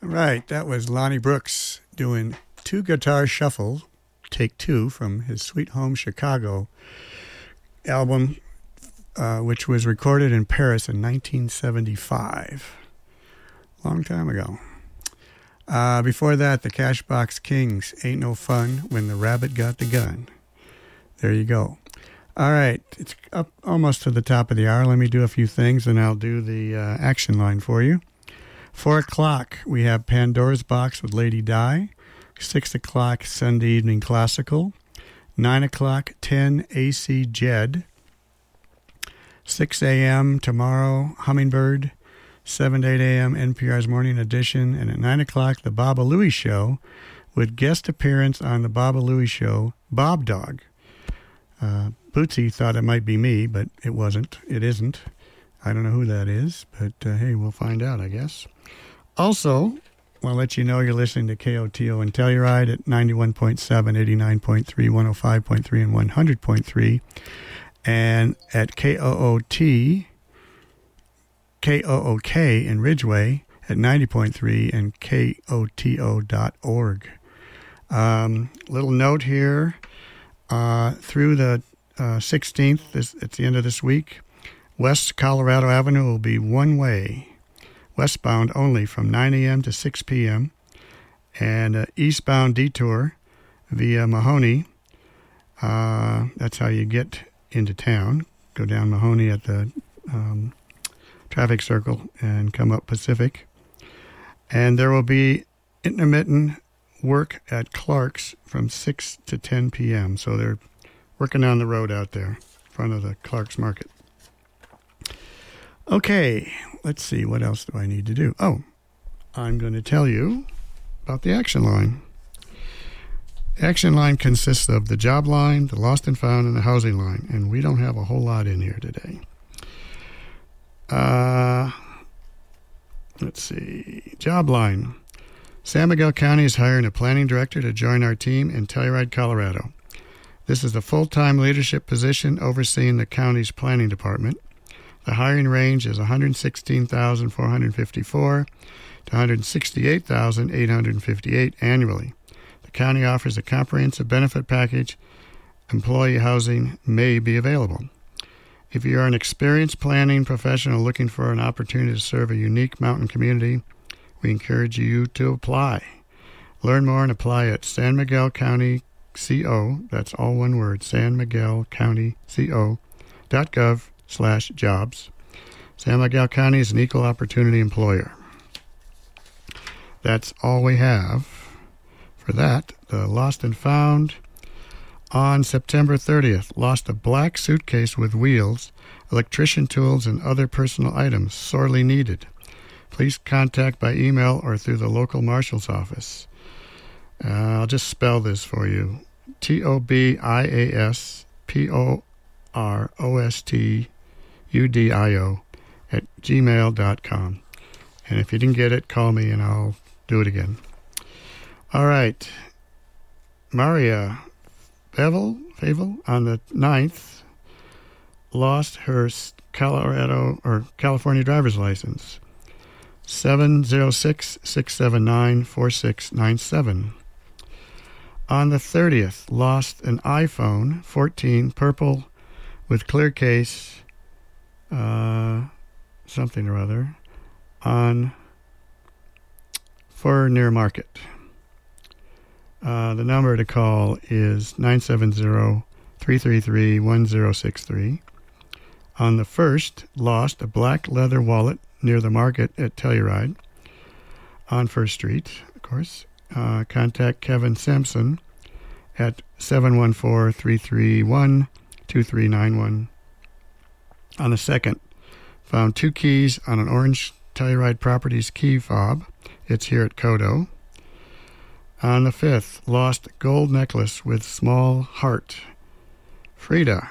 Right, that was Lonnie Brooks doing Two Guitar Shuffle, Take Two, from his Sweet Home Chicago album, which was recorded in Paris in 1975. Long time ago. Before that, the Cashbox Kings, Ain't No Fun When the Rabbit Got the Gun. There you go. All right, it's up almost to the top of the hour. Let me do a few things, and I'll do the action line for you. 4 o'clock, we have Pandora's Box with Lady Di. 6 o'clock, Sunday Evening Classical. 9 o'clock, 10 AC Jed. 6 a.m. tomorrow, Hummingbird. 7 to 8 a.m. NPR's Morning Edition. And at 9 o'clock, The Baba Louie Show, with guest appearance on The Baba Louie Show, Bob Dog. Bootsy thought it might be me, but it wasn't. It isn't. I don't know who that is, but hey, we'll find out, I guess. Also, I'll let you know you're listening to KOTO and Telluride at 91.7, 89.3, 105.3, and 100.3. And at KOOK in Ridgeway at 90.3 and KOTO.org. Little note here, through the 16th, it's the end of this week, West Colorado Avenue will be one way, westbound only, from 9 a.m. to 6 p.m. And eastbound detour via Mahoney. That's how you get into town. Go down Mahoney at the traffic circle and come up Pacific. And there will be intermittent work at Clark's from 6 to 10 p.m. So they're working on the road out there in front of the Clark's Market. Okay, let's see. What else do I need to do? Oh, I'm going to tell you about the action line. The action line consists of the job line, the lost and found, and the housing line. And we don't have a whole lot in here today. Let's see. Job line. San Miguel County is hiring a planning director to join our team in Telluride, Colorado. This is a full-time leadership position overseeing the county's planning department. The hiring range is $116,454 to $168,858 annually. The county offers a comprehensive benefit package. Employee housing may be available. If you are an experienced planning professional looking for an opportunity to serve a unique mountain community, we encourage you to apply. Learn more and apply at San Miguel County CO, that's all one word, San Miguel County CO.gov/jobs. San Miguel County is an equal opportunity employer. That's all we have for that. The lost and found. On September 30th, lost a black suitcase with wheels, electrician tools, and other personal items sorely needed. Please contact by email or through the local marshal's office. I'll just spell this for you. TOBIASPOROSTUDIO@gmail.com. And if you didn't get it, call me and I'll do it again. All right. Maria Favel on the 9th lost her California driver's license. 706-679-4697. On the 30th, lost an iPhone 14 purple with clear case, something or other, on Furnier Market. The number to call is 970-333-1063. On the 1st, lost a black leather wallet near the market at Telluride on First Street, of course. Contact Kevin Sampson at 714-331-2391. On the 2nd, found 2 keys on an orange Telluride Properties key fob. It's here at Kodo. On the 5th, lost gold necklace with small heart. Frida,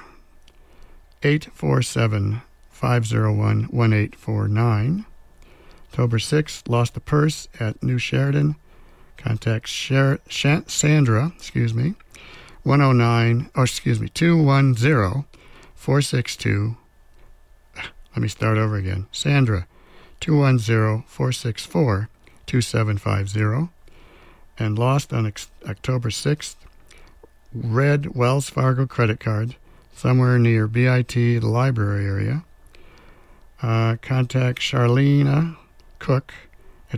847-501-1849. October 6th, lost a purse at New Sheridan. Contact Sandra, 210-462. Let me start over again. Sandra, 210-464-2394. 2750. And lost on October 6th, red Wells Fargo credit card somewhere near BIT, the library area. Contact Charlena Cook at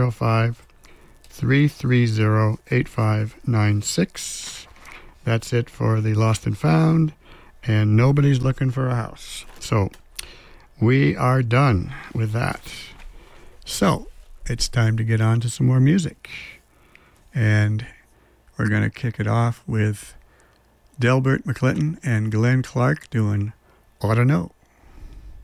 505-330-8596. That's it for the lost and found, and nobody's looking for a house. So we are done with that. So it's time to get on to some more music. And we're going to kick it off with Delbert McClinton and Glenn Clark doing Oughta Know.